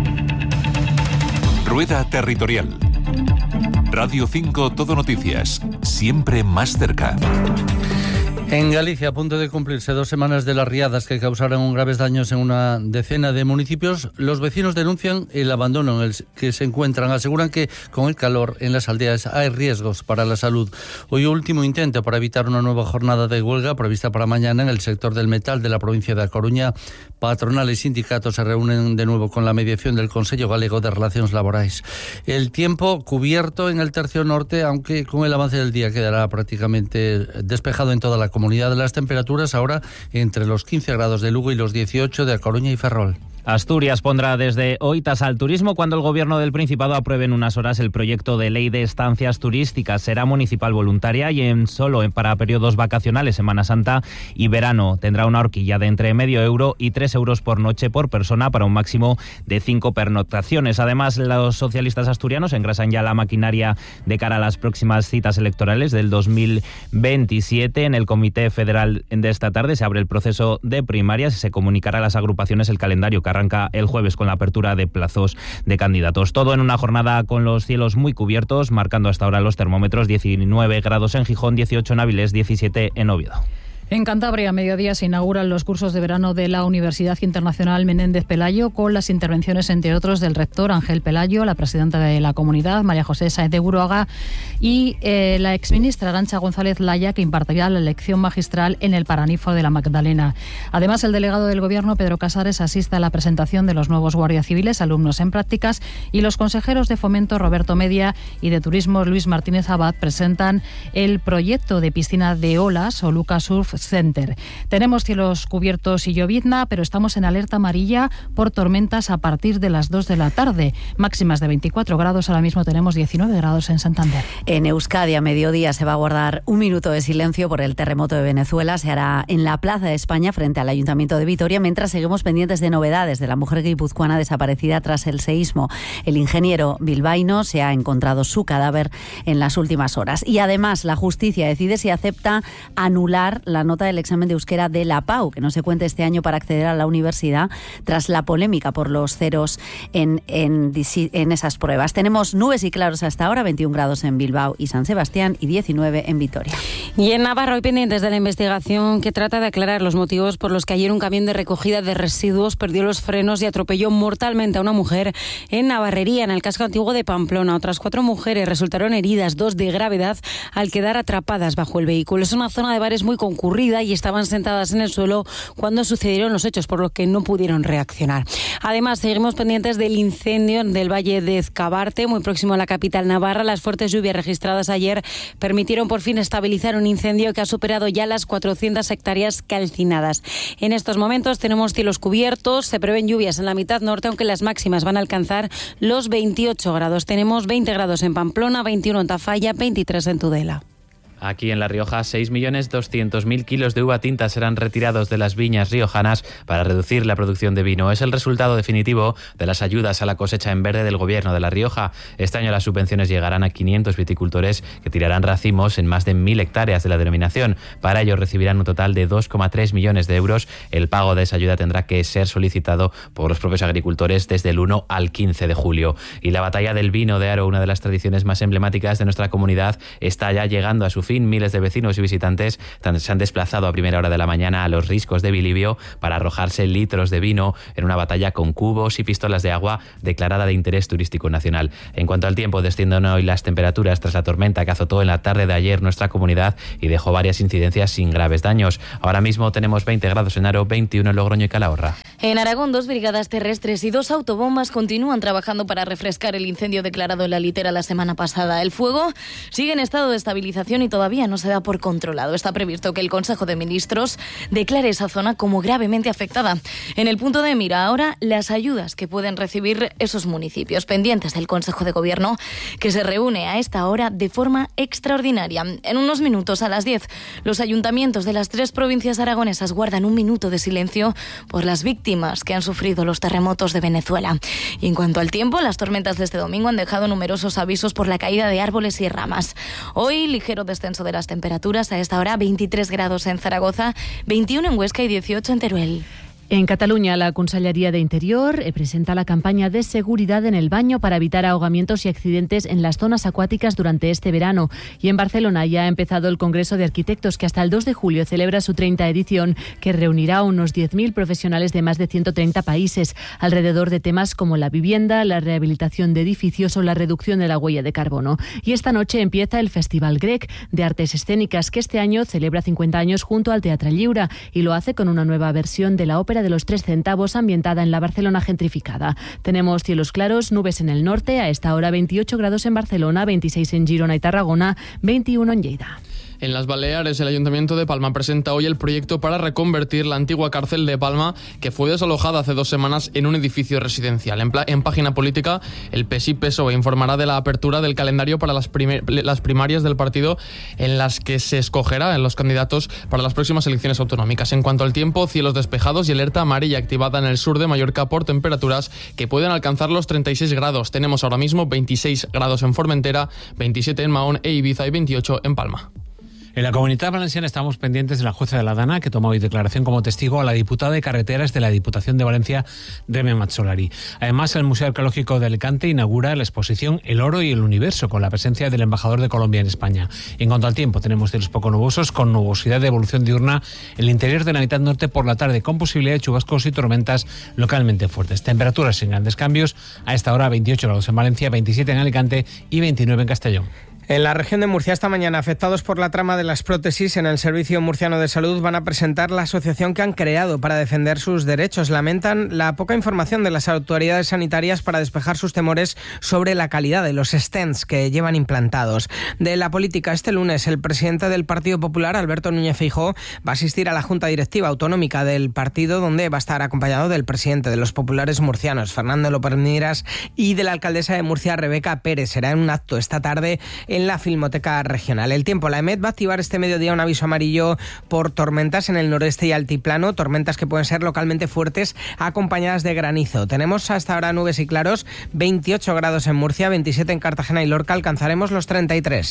Rueda Territorial. Radio 5 Todo Noticias. Siempre más cerca. En Galicia, a punto de cumplirse 2 semanas de las riadas que causaron graves daños en una decena de municipios, los vecinos denuncian el abandono en el que se encuentran. Aseguran que con el calor en las aldeas hay riesgos para la salud. Hoy último intento para evitar una nueva jornada de huelga prevista para mañana en el sector del metal de la provincia de A Coruña. Patronal y sindicatos se reúnen de nuevo con la mediación del Consello Galego de Relaciones Laborais. El tiempo cubierto en el tercio norte, aunque con el avance del día quedará prácticamente despejado en toda la comunidad. De las temperaturas ahora entre los 15 grados de Lugo y los 18 de A Coruña y Ferrol. Asturias pondrá desde hoy tasa al turismo cuando el Gobierno del Principado apruebe en unas horas el proyecto de ley de estancias turísticas. Será municipal voluntaria y para periodos vacacionales, Semana Santa y verano. Tendrá una horquilla de entre €0,5 y €3 por noche por persona para un máximo de 5 pernoctaciones. Además, los socialistas asturianos engrasan ya la maquinaria de cara a las próximas citas electorales del 2027. En el Comité Federal de esta tarde se abre el proceso de primarias y se comunicará a las agrupaciones el calendario que arranca el jueves con la apertura de plazos de candidatos. Todo en una jornada con los cielos muy cubiertos, marcando hasta ahora los termómetros 19 grados en Gijón, 18 en Avilés, 17 en Oviedo. En Cantabria, a mediodía, se inauguran los cursos de verano de la Universidad Internacional Menéndez Pelayo, con las intervenciones, entre otros, del rector Ángel Pelayo, la presidenta de la comunidad, María José Sáenz de Buruaga, y la exministra Arantxa González Laya, que impartirá la lección magistral en el Paraninfo de la Magdalena. Además, el delegado del Gobierno, Pedro Casares, asiste a la presentación de los nuevos guardias civiles, alumnos en prácticas, y los consejeros de Fomento, Roberto Media, y de Turismo, Luis Martínez Abad, presentan el proyecto de piscina de olas o Lucas Surf Center. Tenemos cielos cubiertos y llovizna, pero estamos en alerta amarilla por tormentas a partir de las 2 de la tarde. Máximas de 24 grados, ahora mismo tenemos 19 grados en Santander. En Euskadi, a mediodía, se va a guardar un minuto de silencio por el terremoto de Venezuela. Se hará en la Plaza de España, frente al Ayuntamiento de Vitoria, mientras seguimos pendientes de novedades de la mujer guipuzcoana desaparecida tras el seísmo. El ingeniero bilbaíno se ha encontrado su cadáver en las últimas horas. Y además, la justicia decide si acepta anular la nota del examen de euskera de la PAU, que no se cuenta este año para acceder a la universidad tras la polémica por los ceros en esas pruebas. Tenemos nubes y claros hasta ahora, 21 grados en Bilbao y San Sebastián y 19 en Vitoria. Y en Navarra, hoy pendientes de la investigación que trata de aclarar los motivos por los que ayer un camión de recogida de residuos perdió los frenos y atropelló mortalmente a una mujer en Navarrería, en el casco antiguo de Pamplona. Otras 4 mujeres resultaron heridas, 2 de gravedad, al quedar atrapadas bajo el vehículo. Es una zona de bares muy concurrida y estaban sentadas en el suelo cuando sucedieron los hechos, por lo que no pudieron reaccionar. Además, seguimos pendientes del incendio del Valle de Ezcabarte, muy próximo a la capital navarra. Las fuertes lluvias registradas ayer permitieron por fin estabilizar un incendio que ha superado ya las 400 hectáreas calcinadas. En estos momentos tenemos cielos cubiertos, se prevén lluvias en la mitad norte, aunque las máximas van a alcanzar los 28 grados. Tenemos 20 grados en Pamplona, 21 en Tafalla, 23 en Tudela. Aquí en La Rioja, 6.200.000 kilos de uva tinta serán retirados de las viñas riojanas para reducir la producción de vino. Es el resultado definitivo de las ayudas a la cosecha en verde del Gobierno de La Rioja. Este año las subvenciones llegarán a 500 viticultores que tirarán racimos en más de 1.000 hectáreas de la denominación. Para ello recibirán un total de 2,3 millones de euros. El pago de esa ayuda tendrá que ser solicitado por los propios agricultores desde el 1 al 15 de julio. Y la batalla del vino de Aro, una de las tradiciones más emblemáticas de nuestra comunidad, está ya llegando a su fin. Miles de vecinos y visitantes se han desplazado a primera hora de la mañana a los riscos de Bilibio para arrojarse litros de vino en una batalla con cubos y pistolas de agua declarada de interés turístico nacional. En cuanto al tiempo, descienden hoy las temperaturas tras la tormenta que azotó en la tarde de ayer nuestra comunidad y dejó varias incidencias sin graves daños. Ahora mismo tenemos 20 grados en Aro, 21 en Logroño y Calahorra. En Aragón, 2 brigadas terrestres y 2 autobombas continúan trabajando para refrescar el incendio declarado en la Litera la semana pasada. El fuego sigue en estado de estabilización y todavía no se da por controlado. Está previsto que el Consejo de Ministros declare esa zona como gravemente afectada. En el punto de mira ahora las ayudas que pueden recibir esos municipios, pendientes del Consejo de Gobierno, que se reúne a esta hora de forma extraordinaria. En unos minutos, a las 10, los ayuntamientos de las 3 provincias aragonesas guardan un minuto de silencio por las víctimas que han sufrido los terremotos de Venezuela. Y en cuanto al tiempo, las tormentas de este domingo han dejado numerosos avisos por la caída de árboles y ramas. Hoy, ligero descenso de las temperaturas, a esta hora 23 grados en Zaragoza, 21 en Huesca y 18 en Teruel. En Cataluña, la Conselleria de Interior presenta la campaña de seguridad en el baño para evitar ahogamientos y accidentes en las zonas acuáticas durante este verano. Y en Barcelona ya ha empezado el Congreso de Arquitectos, que hasta el 2 de julio celebra su 30ª edición, que reunirá a unos 10.000 profesionales de más de 130 países, alrededor de temas como la vivienda, la rehabilitación de edificios o la reducción de la huella de carbono. Y esta noche empieza el Festival Grec de Artes Escénicas, que este año celebra 50 años junto al Teatre Lliure y lo hace con una nueva versión de la ópera de los 3 centavos ambientada en la Barcelona gentrificada. Tenemos cielos claros, nubes en el norte, a esta hora 28 grados en Barcelona, 26 en Girona y Tarragona, 21 en Lleida. En las Baleares, el Ayuntamiento de Palma presenta hoy el proyecto para reconvertir la antigua cárcel de Palma, que fue desalojada hace 2 semanas en un edificio residencial. En página política, el PSI-PSOE informará de la apertura del calendario para las primarias del partido, en las que se escogerá en los candidatos para las próximas elecciones autonómicas. En cuanto al tiempo, cielos despejados y alerta amarilla activada en el sur de Mallorca por temperaturas que pueden alcanzar los 36 grados. Tenemos ahora mismo 26 grados en Formentera, 27 en Mahón e Ibiza y 28 en Palma. En la Comunidad Valenciana estamos pendientes de la jueza de la Dana, que toma hoy declaración como testigo a la diputada de Carreteras de la Diputación de Valencia, Reme Mazzolari. Además, el Museo Arqueológico de Alicante inaugura la exposición El Oro y el Universo, con la presencia del embajador de Colombia en España. En cuanto al tiempo, tenemos cielos poco nubosos, con nubosidad de evolución diurna en el interior de la mitad norte por la tarde, con posibilidad de chubascos y tormentas localmente fuertes. Temperaturas sin grandes cambios, a esta hora 28 grados en Valencia, 27 en Alicante y 29 en Castellón. En la región de Murcia, esta mañana, afectados por la trama de las prótesis en el Servicio Murciano de Salud van a presentar la asociación que han creado para defender sus derechos. Lamentan la poca información de las autoridades sanitarias para despejar sus temores sobre la calidad de los stents que llevan implantados. De la política, este lunes, el presidente del Partido Popular, Alberto Núñez Feijóo, va a asistir a la Junta Directiva Autonómica del partido, donde va a estar acompañado del presidente de los populares murcianos, Fernando López Miras, y de la alcaldesa de Murcia, Rebeca Pérez. Será en un acto esta tarde en la Filmoteca Regional. El tiempo, la EMET va a activar este mediodía un aviso amarillo por tormentas en el noreste y altiplano, tormentas que pueden ser localmente fuertes acompañadas de granizo. Tenemos hasta ahora nubes y claros, 28 grados en Murcia, 27 en Cartagena y Lorca, alcanzaremos los 33.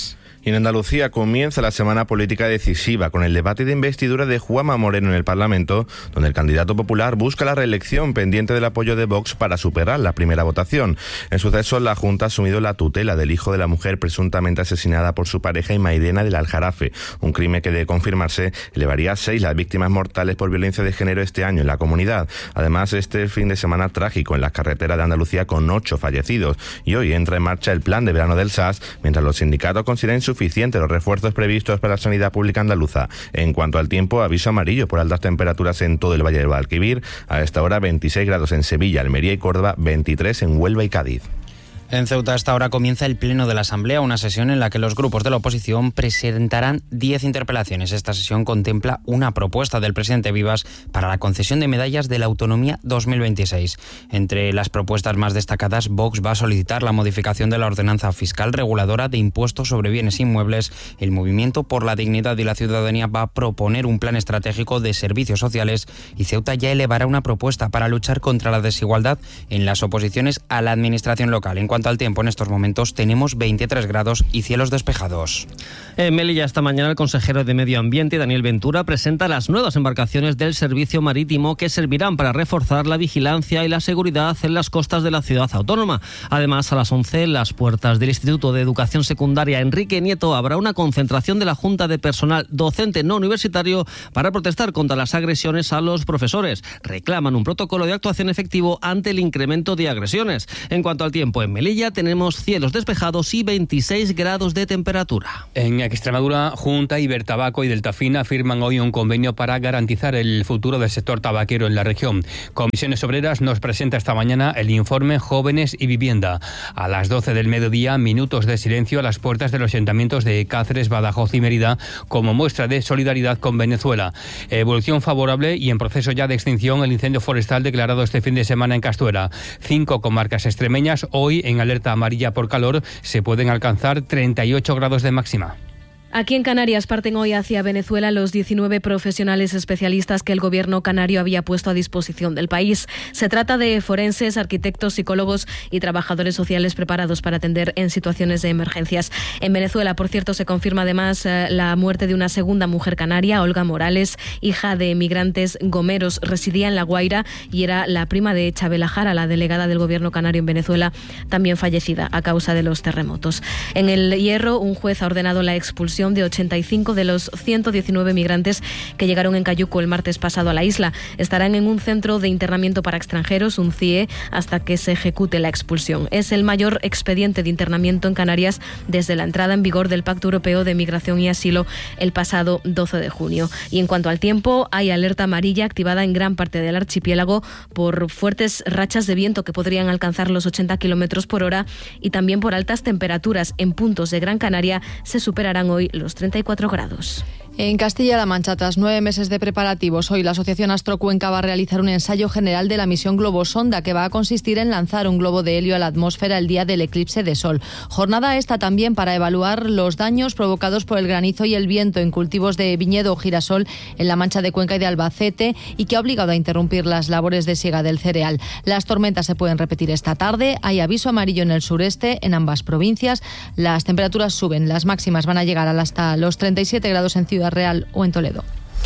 Y en Andalucía comienza la semana política decisiva con el debate de investidura de Juanma Moreno en el Parlamento, donde el candidato popular busca la reelección pendiente del apoyo de Vox para superar la primera votación. En sucesos, la Junta ha asumido la tutela del hijo de la mujer presuntamente asesinada por su pareja Mairena del Aljarafe, un crimen que, de confirmarse, elevaría a 6 las víctimas mortales por violencia de género este año en la comunidad. Además, este fin de semana trágico en las carreteras de Andalucía con 8 fallecidos. Y hoy entra en marcha el plan de verano del SAS, mientras los sindicatos consideran insuficientes los refuerzos previstos para la sanidad pública andaluza. En cuanto al tiempo, aviso amarillo por altas temperaturas en todo el Valle del Guadalquivir. A esta hora 26 grados en Sevilla, Almería y Córdoba, 23 en Huelva y Cádiz. En Ceuta, a esta hora comienza el Pleno de la Asamblea, una sesión en la que los grupos de la oposición presentarán 10 interpelaciones. Esta sesión contempla una propuesta del presidente Vivas para la concesión de medallas de la autonomía 2026. Entre las propuestas más destacadas, Vox va a solicitar la modificación de la ordenanza fiscal reguladora de impuestos sobre bienes inmuebles. El Movimiento por la Dignidad y la Ciudadanía va a proponer un plan estratégico de servicios sociales y Ceuta ya elevará una propuesta para luchar contra la desigualdad en las oposiciones a la administración local. En cuanto al tiempo, en estos momentos tenemos 23 grados y cielos despejados. En Melilla, esta mañana, el consejero de Medio Ambiente, Daniel Ventura, presenta las nuevas embarcaciones del servicio marítimo que servirán para reforzar la vigilancia y la seguridad en las costas de la ciudad autónoma. Además, a las 11, en las puertas del Instituto de Educación Secundaria Enrique Nieto, habrá una concentración de la Junta de Personal Docente No Universitario para protestar contra las agresiones a los profesores. Reclaman un protocolo de actuación efectivo ante el incremento de agresiones. En cuanto al tiempo, en Melilla tenemos cielos despejados y 26 grados de temperatura. En Extremadura, Junta, Ibertabaco y Deltafina firman hoy un convenio para garantizar el futuro del sector tabaquero en la región. Comisiones Obreras nos presenta esta mañana el informe Jóvenes y Vivienda. A las 12 del mediodía, minutos de silencio a las puertas de los ayuntamientos de Cáceres, Badajoz y Mérida como muestra de solidaridad con Venezuela. Evolución favorable y en proceso ya de extinción el incendio forestal declarado este fin de semana en Castuera. 5 comarcas extremeñas hoy en alerta amarilla por calor, se pueden alcanzar 38 grados de máxima. Aquí en Canarias parten hoy hacia Venezuela los 19 profesionales especialistas que el gobierno canario había puesto a disposición del país. Se trata de forenses, arquitectos, psicólogos y trabajadores sociales preparados para atender en situaciones de emergencias. En Venezuela, por cierto, se confirma además la muerte de una segunda mujer canaria, Olga Morales, hija de emigrantes gomeros. Residía en La Guaira y era la prima de Chabela Jara, la delegada del gobierno canario en Venezuela, también fallecida a causa de los terremotos. En El Hierro, un juez ha ordenado la expulsión de 85 de los 119 migrantes que llegaron en Cayuco el martes pasado a la isla. Estarán en un centro de internamiento para extranjeros, un CIE, hasta que se ejecute la expulsión. Es el mayor expediente de internamiento en Canarias desde la entrada en vigor del Pacto Europeo de Migración y Asilo el pasado 12 de junio. Y en cuanto al tiempo, hay alerta amarilla activada en gran parte del archipiélago por fuertes rachas de viento que podrían alcanzar los 80 kilómetros por hora y también por altas temperaturas. En puntos de Gran Canaria se superarán hoy los 34 grados. En Castilla-La Mancha, tras 9 meses de preparativos, hoy la Asociación Astrocuenca va a realizar un ensayo general de la misión Globosonda, que va a consistir en lanzar un globo de helio a la atmósfera el día del eclipse de sol. Jornada esta también para evaluar los daños provocados por el granizo y el viento en cultivos de viñedo o girasol en la Mancha de Cuenca y de Albacete, y que ha obligado a interrumpir las labores de siega del cereal. Las tormentas se pueden repetir esta tarde. Hay aviso amarillo en el sureste, en ambas provincias. Las temperaturas suben, las máximas van a llegar hasta los 37 grados en Ciudad Real o en Toledo.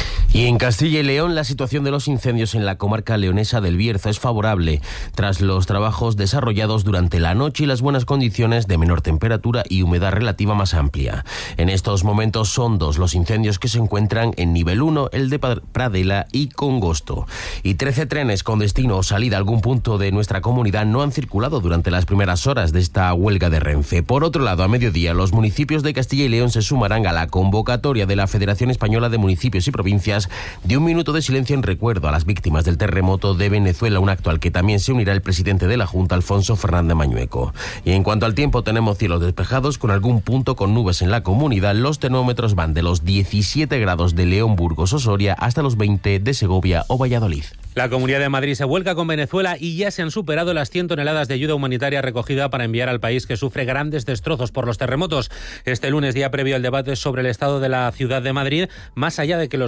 Y en Castilla y León, la situación de los incendios en la comarca leonesa del Bierzo es favorable, tras los trabajos desarrollados durante la noche y las buenas condiciones de menor temperatura y humedad relativa más amplia. En estos momentos son 2 los incendios que se encuentran en nivel 1, el de Pradela y Congosto. Y 13 trenes con destino o salida a algún punto de nuestra comunidad no han circulado durante las primeras horas de esta huelga de Renfe. Por otro lado, a mediodía, los municipios de Castilla y León se sumarán a la convocatoria de la Federación Española de Municipios y Provincias de un minuto de silencio en recuerdo a las víctimas del terremoto de Venezuela, un acto al que también se unirá el presidente de la Junta, Alfonso Fernández Mañueco. Y en cuanto al tiempo, tenemos cielos despejados con algún punto con nubes en la comunidad. Los termómetros van de los 17 grados de León, Burgos o Soria hasta los 20 de Segovia o Valladolid. La Comunidad de Madrid se vuelca con Venezuela y ya se han superado las 100 toneladas de ayuda humanitaria recogida para enviar al país que sufre grandes destrozos por los terremotos. Este lunes, día previo al debate sobre el estado de la ciudad de Madrid, más allá de que los grupos parlamentarios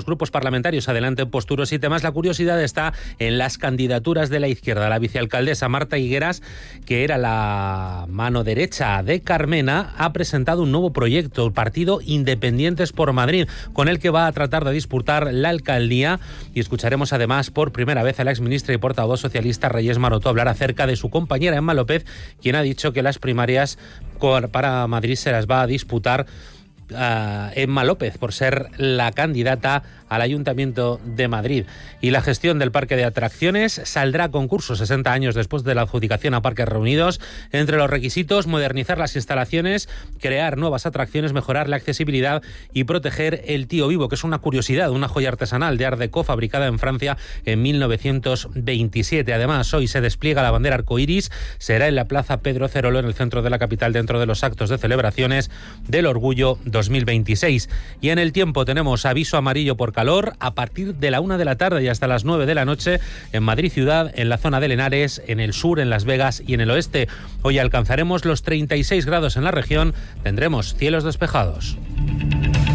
parlamentarios adelanten posturas y temas. La curiosidad está en las candidaturas de la izquierda. La vicealcaldesa Marta Higueras, que era la mano derecha de Carmena, ha presentado un nuevo proyecto, el Partido Independientes por Madrid, con el que va a tratar de disputar la alcaldía. Y escucharemos además por primera vez a la exministra y portavoz socialista Reyes Maroto hablar acerca de su compañera Emma López, quien ha dicho que las primarias para Madrid se las va a disputar Emma López por ser la candidata al Ayuntamiento de Madrid. Y la gestión del parque de atracciones saldrá a concurso 60 años después de la adjudicación a Parques Reunidos. Entre los requisitos, modernizar las instalaciones, crear nuevas atracciones, mejorar la accesibilidad y proteger el tío vivo, que es una curiosidad, una joya artesanal de Art Deco fabricada en Francia en 1927. Además, hoy se despliega la bandera arcoíris. Será en la Plaza Pedro Cerolo, en el centro de la capital, dentro de los actos de celebraciones del Orgullo 2026. Y en el tiempo tenemos aviso amarillo por calor a partir de la 1 de la tarde y hasta las 9 de la noche en Madrid ciudad, en la zona de Henares, en el sur, en Las Vegas y en el oeste. Hoy alcanzaremos los 36 grados en la región, tendremos cielos despejados.